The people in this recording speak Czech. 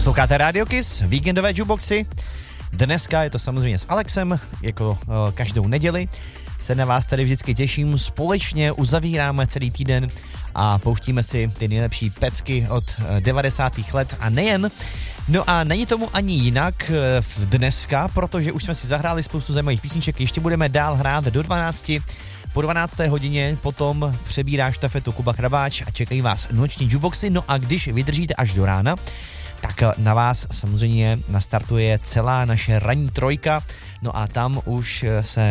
Posloucháte Radio Kiss, víkendové jukeboxy. Dneska je to samozřejmě s Alexem, jako každou neděli. Se na vás tady vždycky těším, společně uzavíráme celý týden a pouštíme si ty nejlepší pecky od 90. let a nejen. No a není tomu ani jinak dneska, protože už jsme si zahráli spoustu zajímavých písniček, ještě budeme dál hrát do 12. Po 12. hodině potom přebírá štafetu Kuba Krabáč a čekají vás noční jukeboxy. No a když vydržíte až do rána, tak na vás samozřejmě nastartuje celá naše ranní trojka. No a tam už se